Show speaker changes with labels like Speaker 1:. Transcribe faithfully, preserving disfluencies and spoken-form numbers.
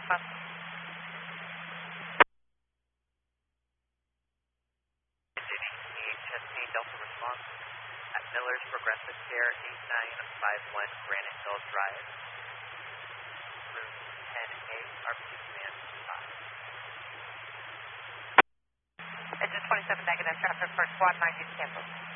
Speaker 1: response.
Speaker 2: Duty, E H S P Delta response at Miller's Progressive Care eight nine five one Granite Hill Drive. Room ten A, R P Command five.
Speaker 1: Engine twenty-seven negative, traffic for squad nine is canceled.